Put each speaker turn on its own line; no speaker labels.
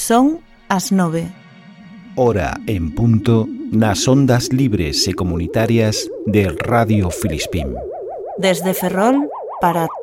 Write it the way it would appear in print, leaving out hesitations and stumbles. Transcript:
Son as 9.
Hora en punto nas ondas libres e comunitarias de Radio Filispín.
Desde Ferrol para